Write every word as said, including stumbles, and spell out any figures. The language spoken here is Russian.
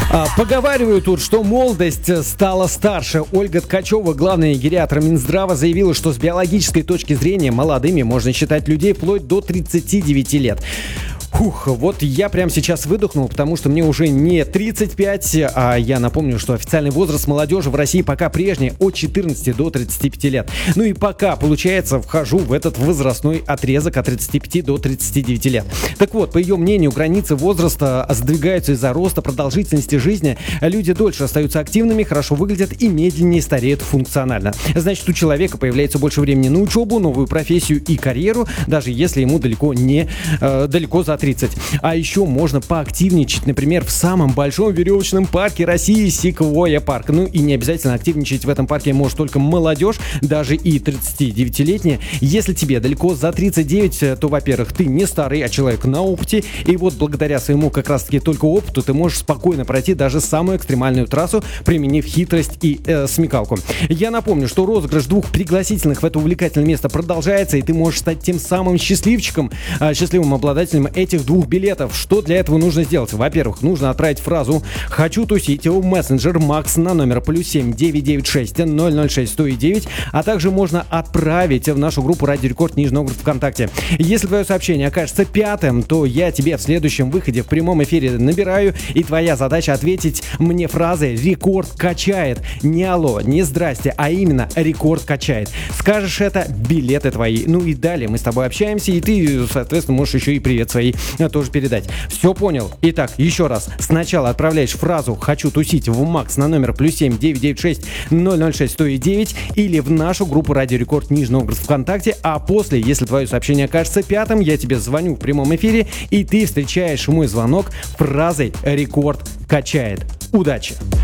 А, поговариваю тут, что молодость стала старше. Ольга Ткачева, главный гериатр Минздрава, заявила, что с биологической точки зрения молодыми можно считать людей вплоть до тридцати девяти лет. Фух, вот я прямо сейчас выдохнул, потому что мне уже не тридцать пять, а я напомню, что официальный возраст молодежи в России пока прежний, от четырнадцати до тридцати пяти лет. Ну и пока, получается, вхожу в этот возрастной отрезок от тридцати пяти до тридцати девяти лет. Так вот, по ее мнению, границы возраста сдвигаются из-за роста продолжительности жизни. Люди дольше остаются активными, хорошо выглядят и медленнее стареют функционально. Значит, у человека появляется больше времени на учебу, новую профессию и карьеру, даже если ему далеко не э, далеко за тридцать. А еще можно поактивничать, например, в самом большом веревочном парке России — Секвойя парк. Ну и не обязательно активничать в этом парке может только молодежь, даже и тридцатидевятилетняя. Если тебе далеко за тридцать девять, то, во-первых, ты не старый, а человек на опыте. И вот благодаря своему как раз-таки только опыту ты можешь спокойно пройти даже самую экстремальную трассу, применив хитрость и э, смекалку. Я напомню, что розыгрыш двух пригласительных в это увлекательное место продолжается, и ты можешь стать тем самым счастливчиком, э, счастливым обладателем этих двух билетов. Что для этого нужно сделать? Во-первых, нужно отправить фразу «Хочу тусить» в мессенджер Макс на номер плюс семь девятьсот девяносто шесть ноль ноль шесть сто девять, а также можно отправить в нашу группу Радио Рекорд Нижний Новгород ВКонтакте. Если твое сообщение окажется пятым, то я тебе в следующем выходе в прямом эфире набираю, и твоя задача ответить мне фразой «Рекорд качает». Не алло, не здрасте, а именно «Рекорд качает». Скажешь это — билеты твои. Ну и далее мы с тобой общаемся, и ты, соответственно, можешь еще и привет своей тоже передать. Все понял? Итак, еще раз. Сначала отправляешь фразу «Хочу тусить» в Макс на номер плюс семь девятьсот девяносто шесть ноль ноль шесть сто девять или в нашу группу Радио Рекорд Нижний Новгород ВКонтакте, а после, если твое сообщение окажется пятым, я тебе звоню в прямом эфире, и ты встречаешь мой звонок фразой «Рекорд качает». Удачи!